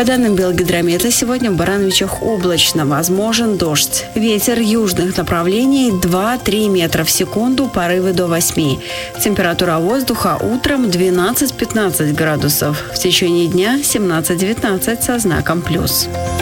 По данным Белгидромета, сегодня в Барановичах облачно, возможен дождь. Ветер южных направлений 2-3 метра в секунду, порывы до 8. Температура воздуха утром 12-15 градусов. В течение дня 17-19 со знаком плюс.